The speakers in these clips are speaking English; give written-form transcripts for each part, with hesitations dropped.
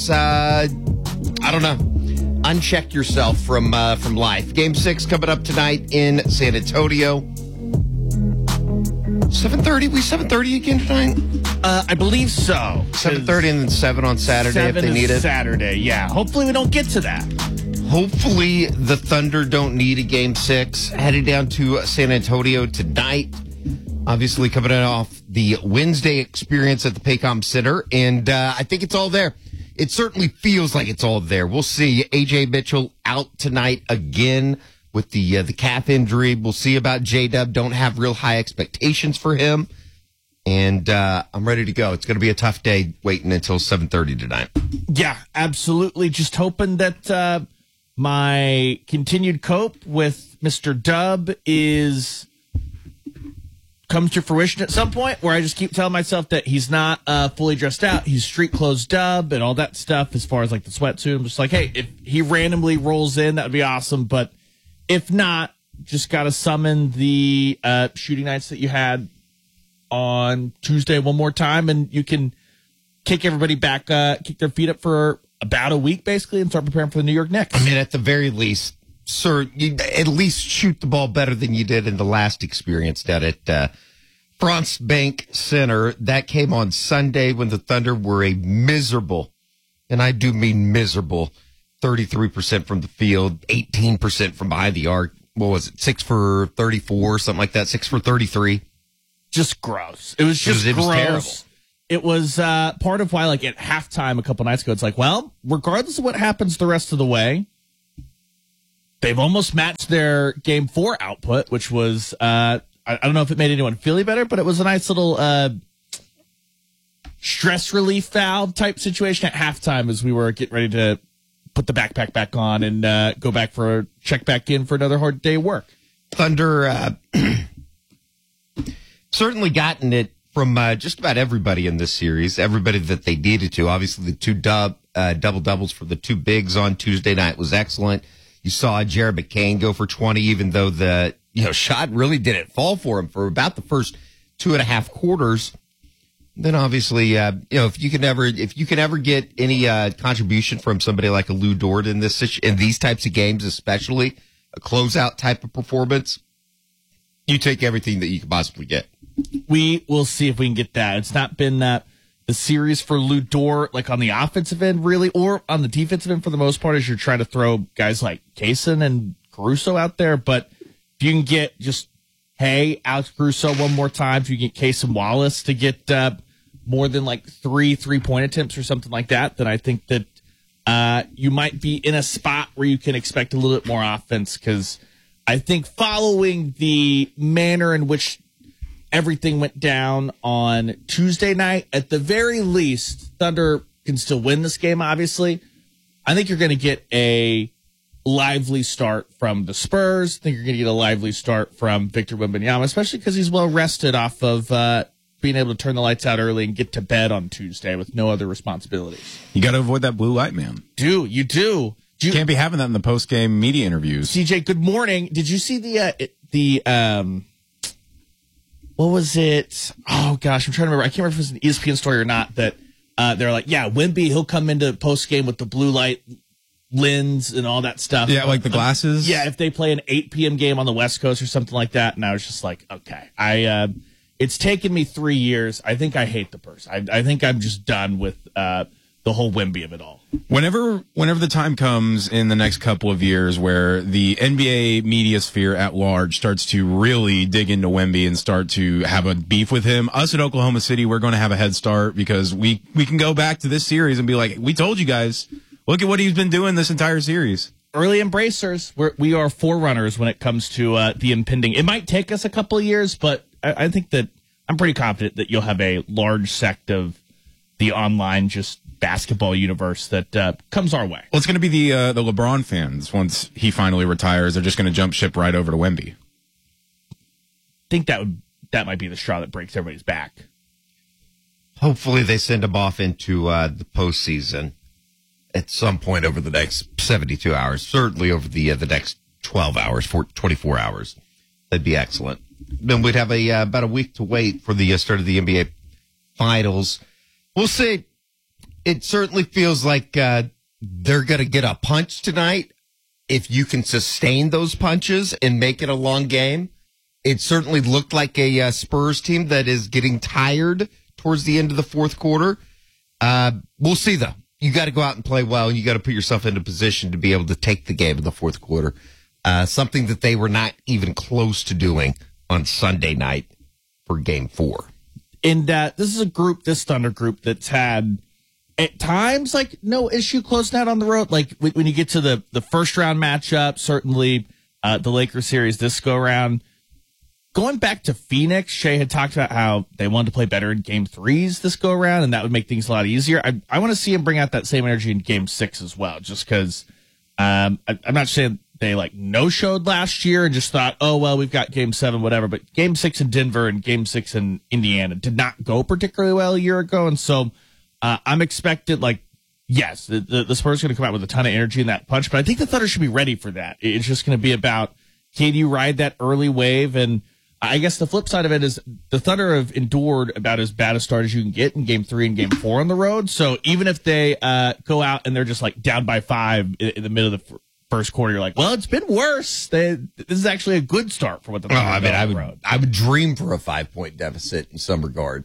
I don't know. Uncheck yourself from life. Game 6 coming up tonight in San Antonio. 7:30. We 7:30 again tonight? I believe so. 7:30 and then 7 on Saturday if they need it. Saturday, yeah. Hopefully we don't get to that. Hopefully the Thunder don't need a Game 6. Heading down to San Antonio tonight. Obviously coming off the Wednesday experience at the Paycom Center. And I think it's all there. It certainly feels like it's all there. We'll see. A.J. Mitchell out tonight again with the calf injury. We'll see about J-Dub. Don't have real high expectations for him. And I'm ready to go. It's going to be a tough day waiting until 7:30 tonight. Yeah, absolutely. Just hoping that my continued cope with Mr. Dub comes to fruition at some point, where I just keep telling myself that he's not fully dressed out. He's street clothes Dub and all that stuff as far as like the sweatsuit. I'm just like, hey, if he randomly rolls in, that would be awesome. But if not, just got to summon the shooting nights that you had on Tuesday one more time, and you can kick everybody back, kick their feet up for about a week, basically, and start preparing for the New York Knicks. I mean, at the very least, sir, you at least shoot the ball better than you did in the last experience down at France Bank Center. That came on Sunday when the Thunder were a miserable, and I do mean miserable, 33% from the field, 18% from behind the arc. What was it, 6 for 34, something like that, 6 for 33? Just gross. It was just it was gross. terrible. It was part of why, like, at halftime a couple nights ago, it's like, well, regardless of what happens the rest of the way, they've almost matched their Game 4 output, which was, I don't know if it made anyone feel any better, but it was a nice little stress relief valve type situation at halftime as we were getting ready to put the backpack back on and go back check back in for another hard day of work. Thunder certainly gotten it from just about everybody in this series, everybody that they needed to. Obviously, the two double-doubles for the two bigs on Tuesday night was excellent. You saw Jared McCain go for 20, even though the shot really didn't fall for him for about the first 2.5 quarters. Then obviously, if you can ever get any contribution from somebody like a Lou Dort in these types of games, especially a closeout type of performance, you take everything that you can possibly get. We will see if we can get that. It's not been the series for Lou Dort, like on the offensive end, really, or on the defensive end for the most part, as you're trying to throw guys like Kaysen and Caruso out there. But if you can get just, hey, Alex Caruso one more time, if you get Kaysen Wallace to get more than like 3 3-point attempts or something like that, then I think that you might be in a spot where you can expect a little bit more offense, because I think following the manner in which everything went down on Tuesday night, at the very least, Thunder can still win this game, obviously. I think you're going to get a lively start from the Spurs. I think you're going to get a lively start from Victor Wembanyama, especially because he's well rested off of being able to turn the lights out early and get to bed on Tuesday with no other responsibilities. You got to avoid that blue light, man. You do. You can't be having that in the post-game media interviews. CJ, good morning. Did you see the what was it? Oh, gosh, I'm trying to remember. I can't remember if it was an ESPN story or not, that they're like, yeah, Wemby, he'll come into post-game with the blue light lens and all that stuff. Yeah, like the glasses? Yeah, if they play an 8 p.m. game on the West Coast or something like that. And I was just like, okay. It's taken me 3 years. I think I hate the person. I think I'm just done with the whole Wemby of it all. Whenever the time comes in the next couple of years where the NBA media sphere at large starts to really dig into Wemby and start to have a beef with him, us at Oklahoma City, we're going to have a head start, because we can go back to this series and be like, we told you guys, look at what he's been doing this entire series. Early embracers. We are forerunners when it comes to the impending. It might take us a couple of years, but I think that I'm pretty confident that you'll have a large sect of the online just basketball universe that comes our way. Well, it's going to be the LeBron fans once he finally retires. They're just going to jump ship right over to Wemby. I think that might be the straw that breaks everybody's back. Hopefully they send him off into the postseason at some point over the next 72 hours. Certainly over the next 12 hours, 24 hours. That'd be excellent. Then we'd have about a week to wait for the start of the NBA Finals. We'll see. it certainly feels like they're going to get a punch tonight. If you can sustain those punches and make it a long game, it certainly looked like a Spurs team that is getting tired towards the end of the fourth quarter. We'll see, though. You got to go out and play well, and you got to put yourself into position to be able to take the game in the fourth quarter. Something that they were not even close to doing on Sunday night for Game 4. And this is this Thunder group that's had at times like no issue closing out on the road. Like when you get to the first round matchup, certainly the Lakers series this go around. Going back to Phoenix, Shea had talked about how they wanted to play better in Game 3s this go around, and that would make things a lot easier. I want to see him bring out that same energy in Game 6 as well, just because I'm not saying they like no-showed last year and just thought, oh, well, we've got Game 7, whatever. But Game 6 in Denver and Game 6 in Indiana did not go particularly well a year ago. And so I'm expected, like, yes, the Spurs are going to come out with a ton of energy in that punch, but I think the Thunder should be ready for that. It's just going to be about, can you ride that early wave? And I guess the flip side of it is the Thunder have endured about as bad a start as you can get in Game 3 and Game 4 on the road. So even if they go out and they're just like down by 5 in the middle of the first quarter, you're like, well, it's been worse. This is actually a good start for what the Thunder are on the road. I would dream for a 5-point deficit in some regard.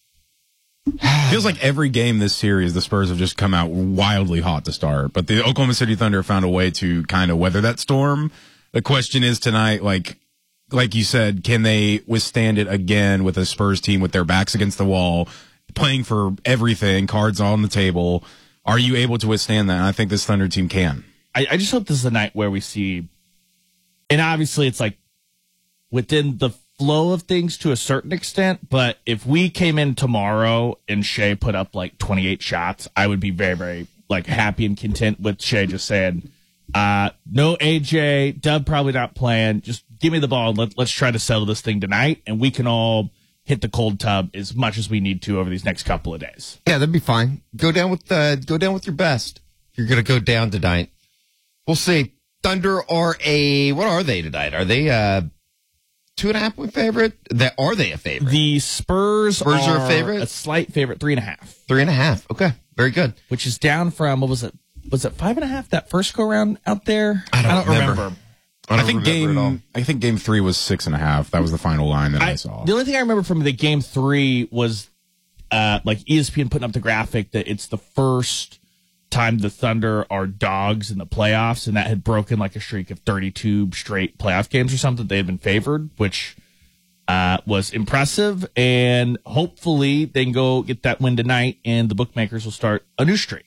Feels like every game this series, the Spurs have just come out wildly hot to start. But the Oklahoma City Thunder found a way to kind of weather that storm. The question is tonight, like you said, can they withstand it again with a Spurs team with their backs against the wall, playing for everything, cards on the table? Are you able to withstand that? And I think this Thunder team can. I just hope this is a night where we see, and obviously it's like within the flow of things to a certain extent, but if we came in tomorrow and Shea put up like 28 shots, I would be very, very like happy and content with Shea just saying, no AJ, Dub probably not playing, just give me the ball and let's try to settle this thing tonight, and we can all hit the cold tub as much as we need to over these next couple of days. Yeah, that'd be fine. Go down with your best. You're gonna go down tonight. We'll see. Thunder are what are they tonight? Are they 2.5-point favorite? Are they a favorite? The Spurs are a favorite? A slight favorite, 3.5. 3.5. Okay. Very good. Which is down from, what was it? Was it 5.5 that first go round out there? I don't remember. I think Game 3 was 6.5. That was the final line that I saw. The only thing I remember from the Game 3 was like ESPN putting up the graphic that it's the first time the Thunder are dogs in the playoffs, and that had broken like a streak of 32 straight playoff games or something. They had been favored, which was impressive, and hopefully they can go get that win tonight, and the bookmakers will start a new streak.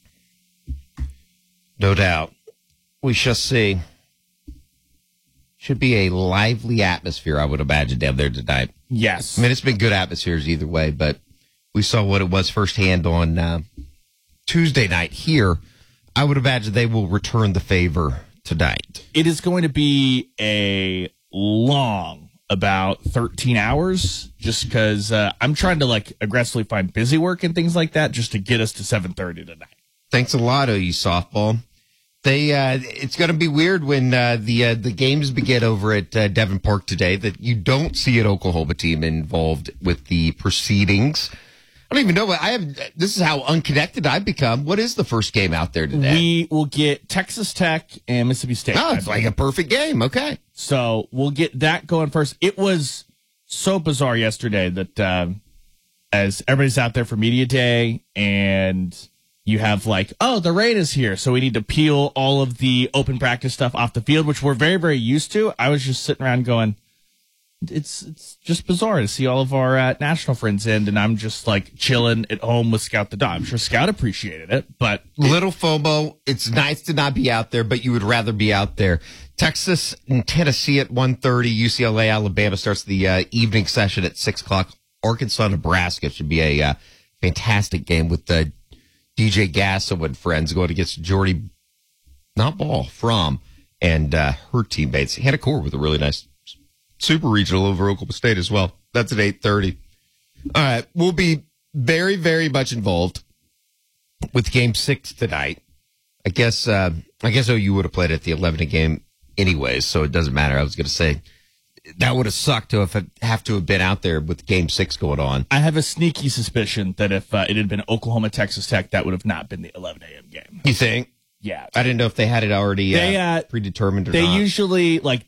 No doubt. We shall see. Should be a lively atmosphere, I would imagine, down there tonight. Yes. I mean, it's been good atmospheres either way, but we saw what it was firsthand on Tuesday night here. I would imagine they will return the favor tonight. It is going to be a long, about 13 hours, just because I'm trying to like aggressively find busy work and things like that just to get us to 7:30 tonight. Thanks a lot, OU softball. It's going to be weird when the games begin over at Devon Park today that you don't see an Oklahoma team involved with the proceedings. I don't even know this is how unconnected I've become. What is the first game out there today? We will get Texas Tech and Mississippi State. Oh, it's like a perfect game. Okay. So we'll get that going first. It was so bizarre yesterday that as everybody's out there for media day and you have like, oh, the rain is here, so we need to peel all of the open practice stuff off the field, which we're very, very used to. I was just sitting around going, it's just bizarre to see all of our national friends in, and I'm just like chilling at home with Scout the dog. I'm sure Scout appreciated it, but little FOMO. It's nice to not be out there, but you would rather be out there. Texas and Tennessee at 1:30. UCLA, Alabama starts the evening session at 6:00. Arkansas, Nebraska should be a fantastic game with the DJ Gasso and friends going against Jordy, not Ball, Fromm, and her teammates. Hannah Core with a really nice super regional over Oklahoma State as well. That's at 8:30. All right. We'll be very, very much involved with Game 6 tonight. I guess OU would have played at the 11 game anyways, so it doesn't matter. I was going to say, that would have sucked to have to have been out there with Game 6 going on. I have a sneaky suspicion that if it had been Oklahoma, Texas Tech, that would have not been the 11 a.m. game. You think? Yeah. I didn't know if they had it already predetermined or not. They usually, like,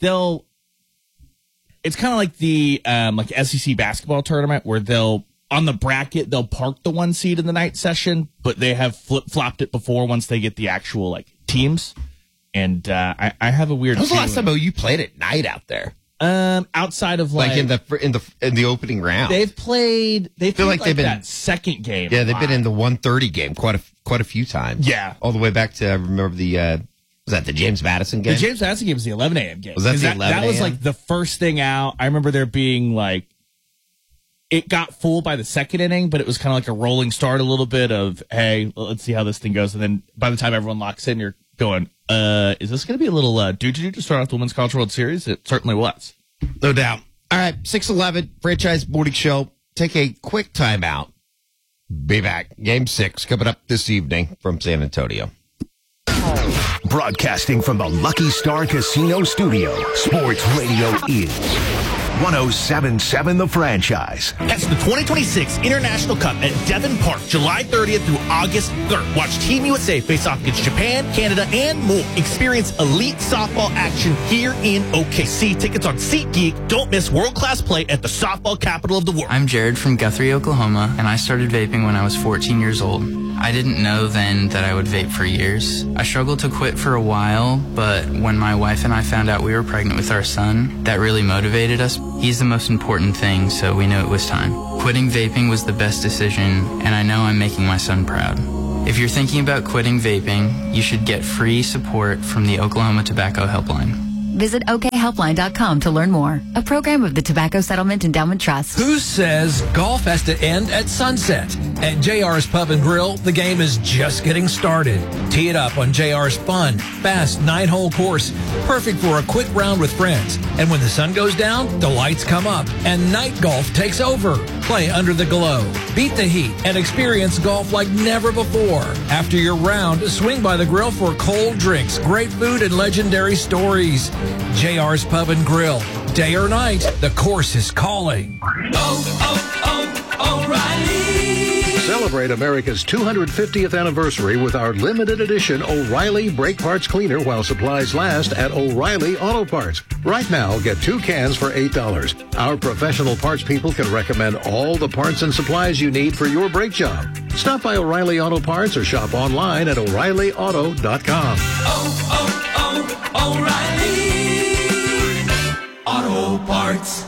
it's kind of like the SEC basketball tournament where on the bracket, they'll park the 1 seed in the night session, but they have flip-flopped it before once they get the actual, like, teams. And I have a weird. When was the last time you played at night out there? Outside of like in the opening round, they've played they've been that second game. Yeah, they've been in the 1:30 game quite a few times. Yeah, all the way back to I remember was that the James Madison game? The James Madison game was the 11 a.m. game. Was that the 11 a.m.? That was like the first thing out. I remember there being like it got full by the second inning, but it was kind of like a rolling start a little bit of hey, let's see how this thing goes, and then by the time everyone locks in, you're going. Is this going to be a little doo-doo to start off the Women's College World Series? It certainly was. No doubt. All right, 6:11, Franchise Morning Show. Take a quick timeout. Be back. Game 6 coming up this evening from San Antonio. Broadcasting from the Lucky Star Casino Studio, Sports Radio is 107.7 The Franchise. Catch the 2026 International Cup at Devon Park, July 30th through August 3rd. Watch Team USA face off against Japan, Canada, and more. Experience elite softball action here in OKC. Tickets on SeatGeek. Don't miss world-class play at the softball capital of the world. I'm Jared from Guthrie, Oklahoma, and I started vaping when I was 14 years old. I didn't know then that I would vape for years. I struggled to quit for a while, but when my wife and I found out we were pregnant with our son, that really motivated us. He's the most important thing, so we knew it was time. Quitting vaping was the best decision, and I know I'm making my son proud. If you're thinking about quitting vaping, you should get free support from the Oklahoma Tobacco Helpline. Visit okhelpline.com to learn more. A program of the Tobacco Settlement Endowment Trust. Who says golf has to end at sunset? At JR's Pub and Grill, the game is just getting started. Tee it up on JR's fun, fast 9-hole course, perfect for a quick round with friends. And when the sun goes down, the lights come up and night golf takes over. Play under the glow, beat the heat, and experience golf like never before. After your round, swing by the grill for cold drinks, great food, and legendary stories. JR's Pub and Grill. Day or night, the course is calling. O'Reilly. Celebrate America's 250th anniversary with our limited edition O'Reilly Brake Parts Cleaner while supplies last at O'Reilly Auto Parts. Right now, get 2 cans for $8. Our professional parts people can recommend all the parts and supplies you need for your brake job. Stop by O'Reilly Auto Parts or shop online at O'ReillyAuto.com. O'Reilly Auto Parts.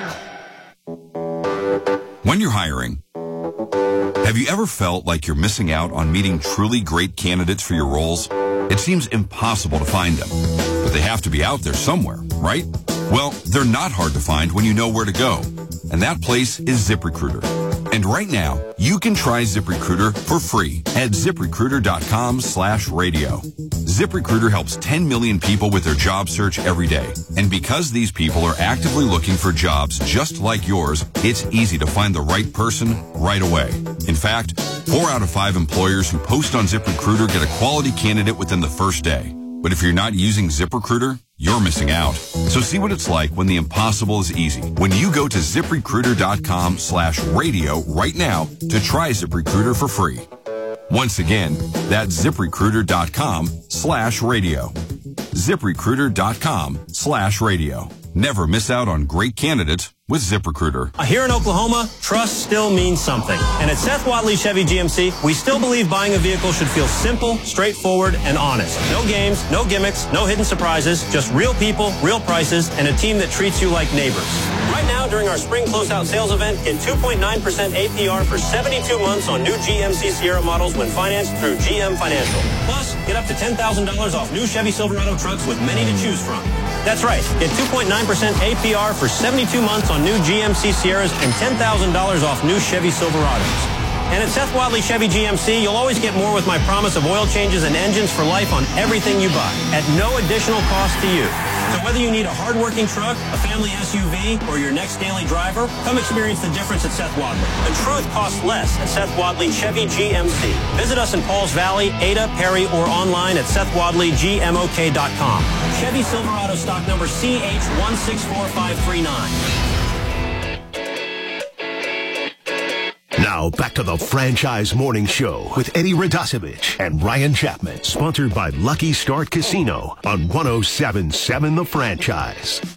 When you're hiring, have you ever felt like you're missing out on meeting truly great candidates for your roles? It seems impossible to find them, but they have to be out there somewhere, right? Well, they're not hard to find when you know where to go, and that place is ZipRecruiter. And right now, you can try ZipRecruiter for free at ZipRecruiter.com/radio. ZipRecruiter helps 10 million people with their job search every day. And because these people are actively looking for jobs just like yours, it's easy to find the right person right away. In fact, 4 out of 5 employers who post on ZipRecruiter get a quality candidate within the first day. But if you're not using ZipRecruiter, you're missing out. So see what it's like when the impossible is easy. When you go to ZipRecruiter.com/radio right now to try ZipRecruiter for free. Once again, that's ZipRecruiter.com/radio. ZipRecruiter.com/radio. Never miss out on great candidates with ZipRecruiter. Here in Oklahoma, trust still means something. And at Seth Watley Chevy GMC, we still believe buying a vehicle should feel simple, straightforward, and honest. No games, no gimmicks, no hidden surprises, just real people, real prices, and a team that treats you like neighbors. Right now, during our spring closeout sales event, get 2.9% APR for 72 months on new GMC Sierra models when financed through GM Financial. Plus, get up to $10,000 off new Chevy Silverado trucks with many to choose from. That's right. Get 2.9% APR for 72 months on new GMC Sierras and $10,000 off new Chevy Silverados. And at Seth Watley Chevy GMC, you'll always get more with my promise of oil changes and engines for life on everything you buy at no additional cost to you. So whether you need a hard-working truck, a family SUV, or your next daily driver, come experience the difference at Seth Wadley. The truth costs less at Seth Wadley Chevy GMC. Visit us in Pauls Valley, Ada, Perry, or online at SethWadleyGMOK.com. Chevy Silverado stock number CH164539. Now back to the Franchise Morning Show with Eddie Radosevich and Ryan Chapman. Sponsored by Lucky Start Casino on 107.7 The Franchise.